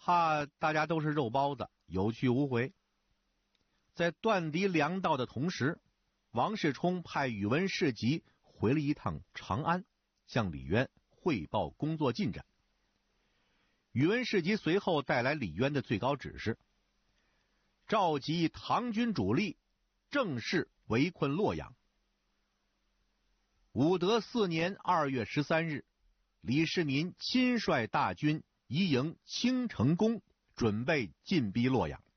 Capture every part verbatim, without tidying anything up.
怕大家都是肉包子，有去无回。在断敌粮道的同时，王世充派宇文士集回了一趟长安，向李渊汇报工作进展。宇文士集随后带来李渊的最高指示，召集唐军主力，正式围困洛阳。武德四年二月十三日，李世民亲率大军移营青城宫，准备进逼洛阳。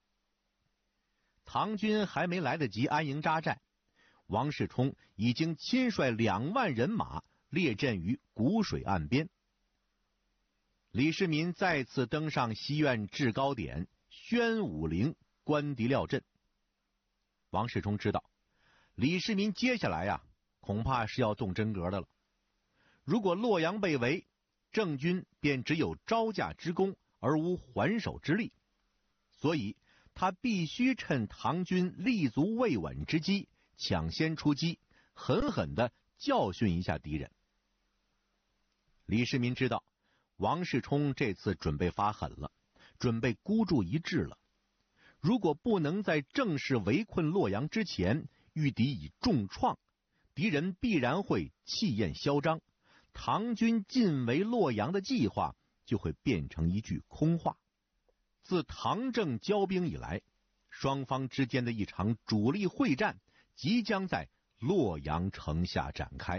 唐军还没来得及安营扎寨，王世充已经亲率两万人马列阵于谷水岸边。李世民再次登上西苑制高点宣武陵观敌料阵。王世充知道，李世民接下来呀、啊，恐怕是要动真格的了。如果洛阳被围，郑军便只有招架之功，而无还手之力，所以他必须趁唐军立足未稳之机，抢先出击，狠狠地教训一下敌人。李世民知道王世充这次准备发狠了，准备孤注一掷了。如果不能在正式围困洛阳之前御敌以重创，敌人必然会气焰嚣张，唐军进围洛阳的计划就会变成一句空话。自唐郑交兵以来，双方之间的一场主力会战即将在洛阳城下展开。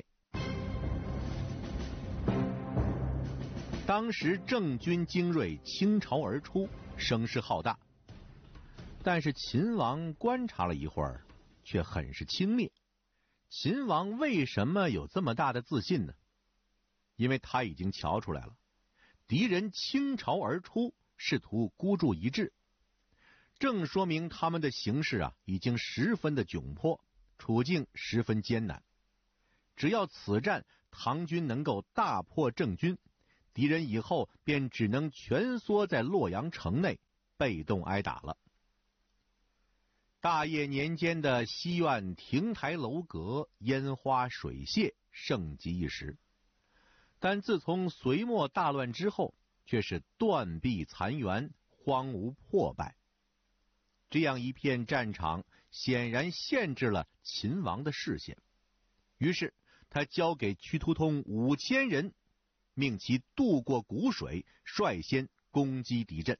当时郑军精锐倾巢而出，声势浩大，但是秦王观察了一会儿，却很是轻蔑。秦王为什么有这么大的自信呢？因为他已经瞧出来了，敌人倾巢而出，试图孤注一掷，正说明他们的形势啊，已经十分的窘迫，处境十分艰难。只要此战唐军能够大破郑军，敌人以后便只能蜷缩在洛阳城内，被动挨打了。大业年间的西苑亭台楼阁，烟花水榭，盛极一时。但自从隋末大乱之后，却是断壁残垣，荒芜破败。这样一片战场显然限制了秦王的视线，于是他交给屈突通五千人，命其渡过谷水，率先攻击敌阵。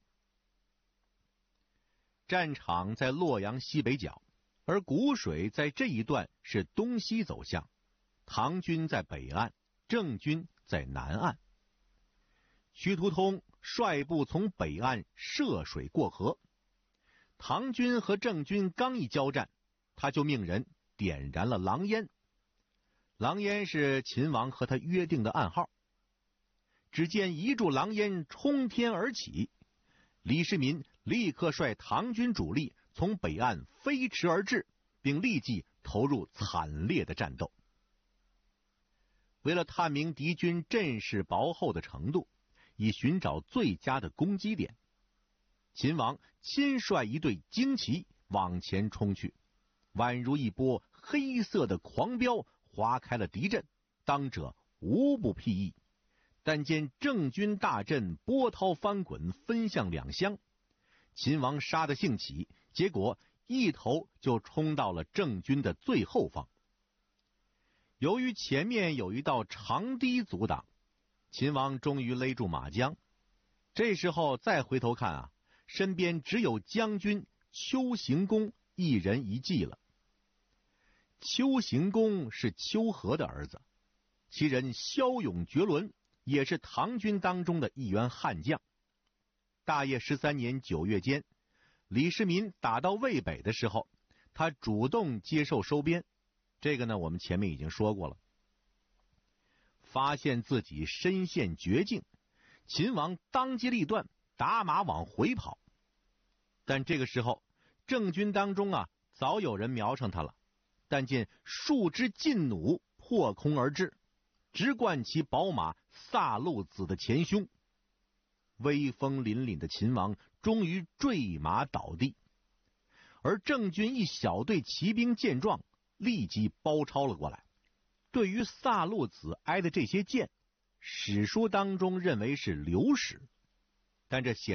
战场在洛阳西北角，而谷水在这一段是东西走向，唐军在北岸，郑军在南岸。屈突通率部从北岸涉水过河，唐军和郑军刚一交战，他就命人点燃了狼烟。狼烟是秦王和他约定的暗号。只见一柱狼烟冲天而起，李世民立刻率唐军主力从北岸飞驰而至，并立即投入惨烈的战斗。为了探明敌军阵势薄厚的程度，以寻找最佳的攻击点，秦王亲率一队旌旗往前冲去，宛如一波黑色的狂飙，划开了敌阵，当者无不裨益。但见郑军大阵波涛翻滚，分向两厢，秦王杀得兴起，结果一头就冲到了郑军的最后方。由于前面有一道长堤阻挡，秦王终于勒住马缰。这时候再回头看啊，身边只有将军丘行恭一人一骑了。丘行恭是丘和的儿子，其人骁勇绝伦，也是唐军当中的一员悍将。大业十三年九月间，李世民打到渭北的时候，他主动接受收编。这个呢，我们前面已经说过了。发现自己身陷绝境，秦王当机立断，打马往回跑。但这个时候，郑军当中啊，早有人瞄上他了。但见数支劲弩破空而至，直贯其宝马萨路子的前胸。威风凛凛的秦王终于坠马倒地，而郑军一小队骑兵见状，立即包抄了过来。对于萨路子挨的这些箭，史书当中认为是流矢，但这显